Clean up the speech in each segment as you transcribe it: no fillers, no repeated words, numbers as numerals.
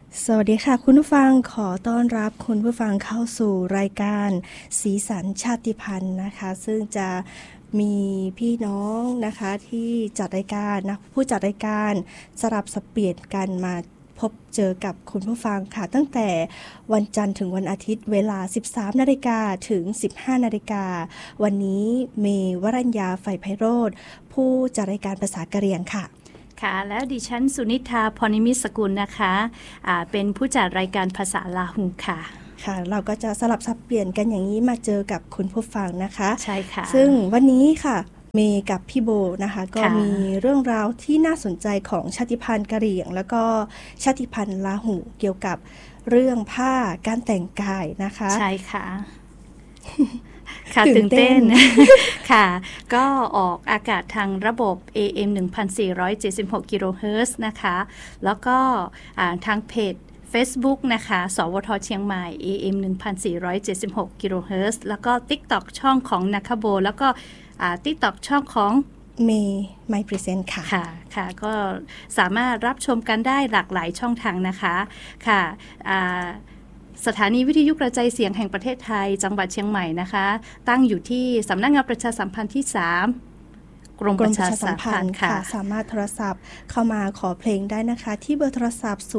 สวัสดีค่ะคุณผู้ฟังขอต้อนรับคุณผู้ฟังเข้าสู่รายการสีสันชาติพันธุ์นะคะซึ่งจะมีพี่น้องนะคะที่จัดรายการนะผู้จัดรายการสลับสับเปลี่ยนกันมาพบเจอกับคุณผู้ฟังค่ะตั้งแต่วันจันทร์ถึงวันอาทิตย์เวลา 13:00 นถึง 15:00 นวันนี้เมย์วรัญญาไฟไพโรจน์ผู้จัดรายการภาษากะเหรี่ยงค่ะค่ะแล้วดิฉันสุนิธาพรนิมิตรสกุลนะคะเป็นผู้จัดรายการภาษาลาหูค่ะค่ะเราก็จะสลับสับเปลี่ยนกันอย่างนี้มาเจอกับคุณผู้ฟังนะคะใช่ค่ะซึ่งวันนี้ค่ะเมย์กับพี่โบนะคะก็มีเรื่องราวที่น่าสนใจของชาติพันธุ์กะเหรี่ยงแล้วก็ชาติพันธุ์ลาหูเกี่ยวกับเรื่องผ้าการแต่งกายนะคะใช่ค่ะค่ะตื่นเต้น ค่ะก็ออกอากาศทางระบบ AM 1476 กิโลเฮิรตซ์นะคะแล้วก็ทางเพจ Facebook นะคะสวท.เชียงใหม่ AM 1476 กิโลเฮิรตซ์แล้วก็ TikTok ช่องของนักโบแล้วก็TikTok ช่องของเมย์ไมพรีเซนต์ค่ะค่ะก็สามารถรับชมกันได้หลากหลายช่องทางนะคะค่ะสถานีวิทยุกระจายเสียงแห่งประเทศไทยจังหวัดเชียงใหม่นะคะตั้งอยู่ที่สำนักงานประชาสัมพันธ์ที่3กรมประชาสัมพันธ์ค่ะสามารถโทรศัพท์เข้ามาขอเพลงได้นะคะที่เบอร์โทรศัพท์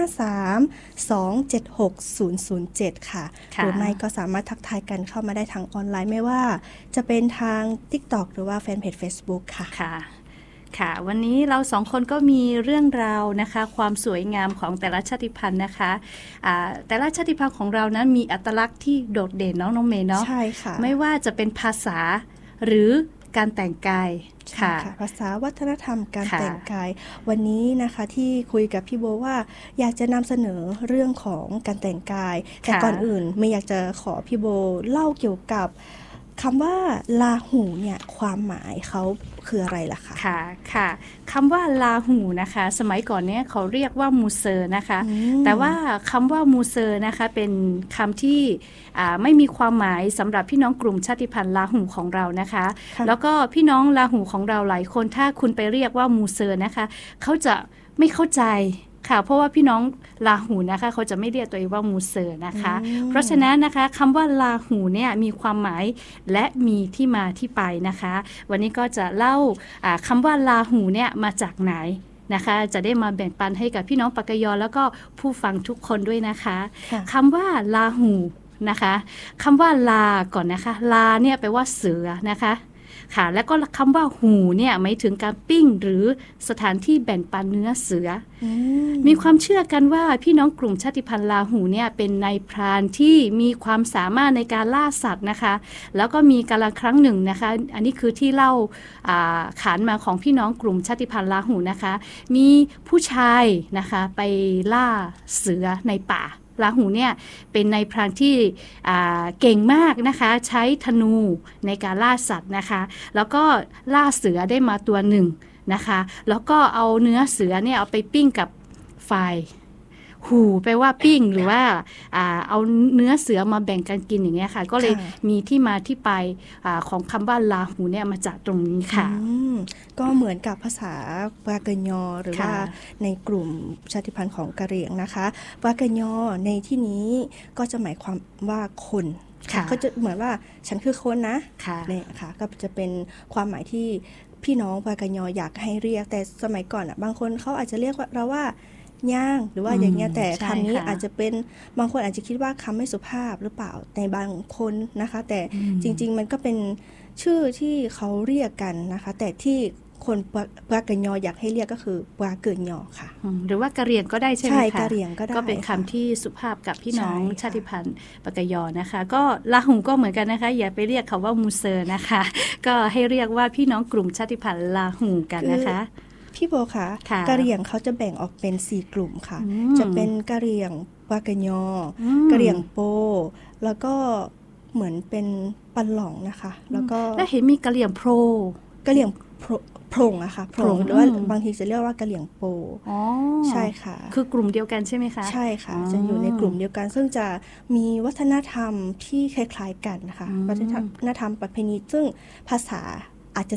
053-276-007ค่ะหรือไม่ก็สามารถทักทายกันเข้ามาได้ทางออนไลน์ไม่ว่าจะเป็นทาง TikTok หรือว่าแฟนเพจ Facebook ค่ะค่ะวันนี้เราสองคนก็มีเรื่องราวนะคะความสวยงามของแต่ละชาติพันธุ์นะคะแต่ละชาติพันธุ์ของเรานั้นมีอัตลักษณ์ที่โดดเด่นน้องเมย์เนาะใช่ค่ะไม่ว่าจะเป็นภาษาหรือการแต่งกายค่ะภาษาวัฒนธรรมการแต่งกายวันนี้นะคะที่คุยกับพี่โบว่าอยากจะนำเสนอเรื่องของการแต่งกายแต่ก่อนอื่นไม่อยากจะขอพี่โบเล่าเกี่ยวกับคำว่าลาหูเนี่ยความหมายเขาคืออะไรล่ะคะค่ะคำว่าลาหูนะคะสมัยก่อนเนี่ยเขาเรียกว่ามูเซอร์นะคะแต่ว่าคำว่ามูเซอร์นะคะเป็นคำที่ไม่มีความหมายสำหรับพี่น้องกลุ่มชาติพันธุ์ลาหูของเรานะคะแล้วก็พี่น้องลาหูของเราหลายคนถ้าคุณไปเรียกว่ามูเซอร์นะคะเขาจะไม่เข้าใจค่ะเพราะว่าพี่น้องลาหูนะคะเขาจะไม่เรียกตัวเองว่ามูเซอร์นะคะเพราะฉะนั้นนะคะคำว่าลาหูเนี่ยมีความหมายและมีที่มาที่ไปนะคะวันนี้ก็จะเล่าคำว่าลาหูเนี่ยมาจากไหนนะคะจะได้มาแบ่งปันให้กับพี่น้องปากยอแล้วก็ผู้ฟังทุกคนด้วยนะคะคำว่าลาหูนะคะคำว่าลาก่อนนะคะลาเนี่ยแปลว่าเสือนะคะค่ะแล้วก็คำว่าหูเนี่ยหมายถึงการปิ้งหรือสถานที่แบ่งปันเนื้อเสือมีความเชื่อกันว่าพี่น้องกลุ่มชาติพันธุ์ลาหูเนี่ยเป็นนายพรานที่มีความสามารถในการล่าสัตว์นะคะแล้วก็มีกาลครั้งหนึ่งนะคะอันนี้คือที่เล่าขานมาของพี่น้องกลุ่มชาติพันธุ์ลาหูนะคะมีผู้ชายนะคะไปล่าเสือในป่าลาหูเนี่ยเป็นนายพรานที่เก่งมากนะคะใช้ธนูในการล่าสัตว์นะคะแล้วก็ล่าเสือได้มาตัวหนึ่งนะคะแล้วก็เอาเนื้อเสือเนี่ยเอาไปปิ้งกับไฟหูแปลว่าปิ้งหรือว่าเอาเนื้อเสือมาแบ่งกันกินอย่างเงี้ยค่ะก็เลยมีที่มาที่ไปของคำว่าลาหูเนี่ยมาจากตรงนี้ค่ะก็เหมือนกับภาษาปากยอหรือว่าในกลุ่มชาติพันธุ์ของกะเหรี่ยงนะคะปากยอในที่นี้ก็จะหมายความว่าคนเขาจะเหมือนว่าฉันคือคนนะเนี่ยค่ะก็จะเป็นความหมายที่พี่น้องปากยออยากให้เรียกแต่สมัยก่อนบางคนเขาอาจจะเรียกเราว่าย่างหรือว่าอย่างเงี้ยแต่คำนี้อาจจะเป็นบางคนอาจจะคิดว่าคำไม่สุภาพหรือเปล่าในบางคนนะคะแต่จริงๆมันก็เป็นชื่อที่เขาเรียกกันนะคะแต่ที่คนปากยออยากให้เรียกก็คือปาเกินยอค่ะหรือว่ากะเหรี่ยงก็ได้ใช่ไหมคะใช่กะเหรี่ยงก็ได้ก็เป็นคำที่สุภาพกับพี่น้องชาติพันธุ์ปากยอนะคะก็ลาหูก็เหมือนกันนะคะอย่าไปเรียกเขาว่ามูเซอร์นะคะก็ให้เรียกว่าพี่น้องกลุ่มชาติพันธุ์ลาหูกันนะคะพี่โบคะกะเหรี่ยงเขาจะแบ่งออกเป็น4กลุ่มค่ะจะเป็นกะเหรี่ยงปากยอกะเหรี่ยงโปแล้วก็เหมือนเป็นปันหล่องนะคะแล้วก็เห็นมีกะเหรี่ยงโพรกะเหรี่ยงโพรงอะค่ะโพรงหรือว่าบางทีจะเรียกว่ากะเหรี่ยงโปใช่ค่ะคือกลุ่มเดียวกันใช่ไหมคะใช่ค่ะจะอยู่ในกลุ่มเดียวกันซึ่งจะมีวัฒนธรรมที่คล้ายๆกันนะคะวัฒนธรรมประเพณีซึ่งภาษาอาจจะแต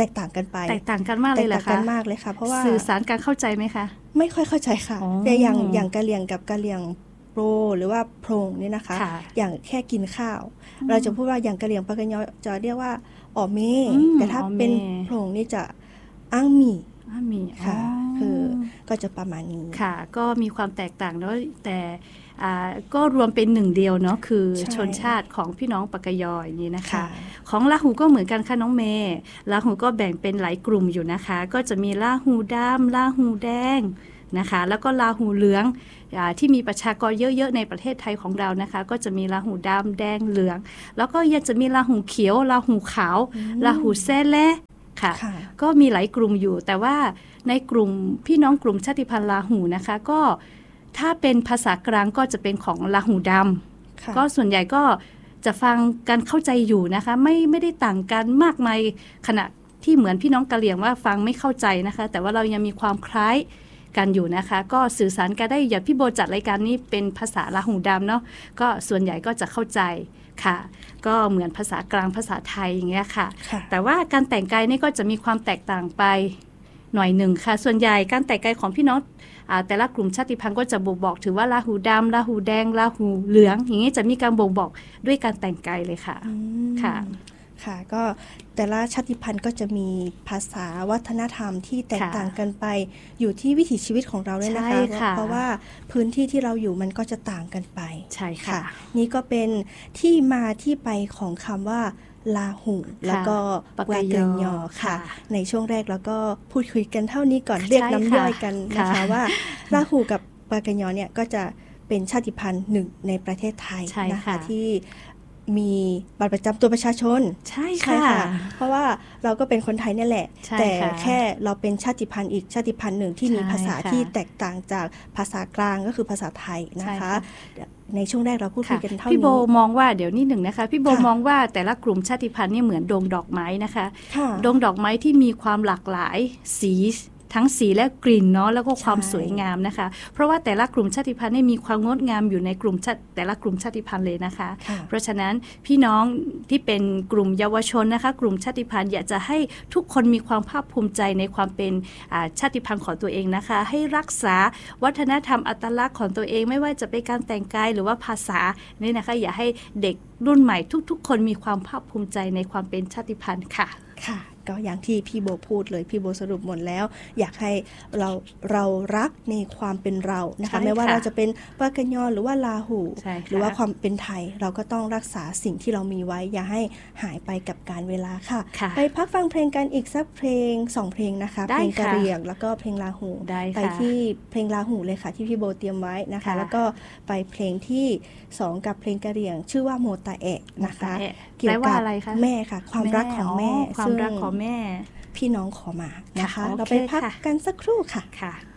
แตกต่างกันไปแตกต่างกันมากเลยเหรอคะแตกต่างกันมากเลยค่ะเพราะว่าสื่อสารการเข้าใจไหมคะไม่ค่อยเข้าใจค่ะแต่อย่างกะเหรี่ยงกับกะเหรี่ยงโปรหรือว่าโพรงนี่นะคะอย่างแค่กินข้าวเราจะพูดว่าอย่างกะเหรี่ยงปากกะยอจะเรียกว่าอ๋อเมแต่ถ้าเป็นโพรงนี่จะอ้างหมี่ค่ะคือก็จะประมาณนี้ค่ะก็มีความแตกต่างแล้วแต่ก็รวมเป็นหนึ่งเดียวเนาะคือชนชาติของพี่น้องปากกยออย่างนี้นะคะของลาหูก็เหมือนกันค่ะน้องเมย์ลาหูก็แบ่งเป็นหลายกลุ่มอยู่นะคะก็จะมีลาหูดำลาหูแดงนะคะแล้วก็ลาหูเหลืองที่มีประชากรเยอะๆในประเทศไทยของเรานะคะก็จะมีลาหูดำแดงเหลืองแล้วก็ยังจะมีลาหูเขียวลาหูขาวลาหูแซ่แล่ค่ะก็มีหลายกลุ่มอยู่แต่ว่าในกลุ่มพี่น้องกลุ่มชาติพันธุ์ลาหูนะคะก็ถ้าเป็นภาษากลางก็จะเป็นของลาหูดำก็ส่วนใหญ่ก็จะฟังกันเข้าใจอยู่นะคะไม่ได้ต่างกันมากมายขณะที่เหมือนพี่น้องกะเหรี่ยงว่าฟังไม่เข้าใจนะคะแต่ว่าเรายังมีความคล้ายกันอยู่นะคะก็สื่อสารกันได้อย่างพี่โบจัดรายการนี้เป็นภาษาลาหูดำเนาะก็ส่วนใหญ่ก็จะเข้าใจค่ะก็เหมือนภาษากลางภาษาไทยอย่างเงี้ยค่ะแต่ว่าการแต่งกายนี่ก็จะมีความแตกต่างไปหน่อยหนึ่งค่ะส่วนใหญ่การแต่งกายของพี่น้องแต่ละกลุ่มชาติพันธุ์ก็จะบ่งบอกถือว่าลาหูดำลาหูแดงลาหูเหลืองอย่างนี้จะมีการบ่งบอกด้วยการแต่งกายเลยค่ะค่ะก็แต่ละชาติพันธุ์ก็จะมีภาษาวัฒนธรรมที่แตกต่างกันไปอยู่ที่วิถีชีวิตของเราด้วยนะคะเพราะว่าพื้นที่ที่เราอยู่มันก็จะต่างกันไปใช่ค่ะนี่ก็เป็นที่มาที่ไปของคำว่าลาหูแล้วก็ปากเกินยอค่ะในช่วงแรกแล้วก็พูดคุยกันเท่านี้ก่อนเรียกน้ำย่อยกันนะคะว่าลาหูกับปากเกินยอเนี่ยก็จะเป็นชาติพันธุ์หนึ่งในประเทศไทยนะคะที่มีบัตรประจำตัวประชาชนใช่ค่ะเพราะว่าเราก็เป็นคนไทยนี่แหละแต่แค่เราเป็นชาติพันธุ์อีกชาติพันธุ์หนึ่งที่มีภาษาที่แตกต่างจากภาษากลางก็คือภาษาไทยนะคะในช่วงแรกเราพูดคุยกันเท่านี้พี่โบมองว่าเดี๋ยวนิดหนึ่งนะคะพี่โบมองว่าแต่ละกลุ่มชาติพันธุ์นี่เหมือนดงดอกไม้นะคะดงดอกไม้ที่มีความหลากหลายสีทั้งสีและกลิ่นเนาะแล้วก็ความสวยงามนะคะเพราะว่าแต่ละกลุ่มชาติพันธุ์มีความงดงามอยู่ในกลุ่มแต่ละกลุ่มชาติพันธุ์เลยนะคะเพราะฉะนั้นพี่น้องที่เป็นกลุ่มเยาวชนนะคะกลุ่มชาติพันธุ์อยากจะให้ทุกคนมีความภาคภูมิใจในความเป็นชาติพันธุ์ของตัวเองนะคะให้รักษาวัฒนธรรมอัตลักษณ์ของตัวเองไม่ว่าจะเป็นการแต่งกายหรือว่าภาษานี่นะคะอย่าให้เด็กรุ่นใหม่ทุกๆคนมีความภาคภูมิใจในความเป็นชาติพันธุ์ค่ะก็อย่างที่พี่โบพูดเลยพี่โบสรุปหมดแล้วอยากให้เรารักในความเป็นเรานะคะไม่ว่าเราจะเป็นปากกยอหรือว่าลาหูหรือว่าความเป็นไทยเราก็ต้องรักษาสิ่งที่เรามีไว้อย่าให้หายไปกับการเวลาค่ะไปพักฟังเพลงกันอีกสักเพลง2เพลงนะคะเพลงกะเหรี่ยงแล้วก็เพลงลาหูไปที่เพลงลาหูเลยค่ะที่พี่โบเตรียมไว้นะคะแล้วก็ไปเพลงที่2กับเพลงกะเหรี่ยงชื่อว่าโมตาเอะนะคะเกี่ยวกับแม่ค่ะความรักของแม่ความรักของแม่พี่น้องขอมานะคะเราไปพักกันสักครู่ค่ะ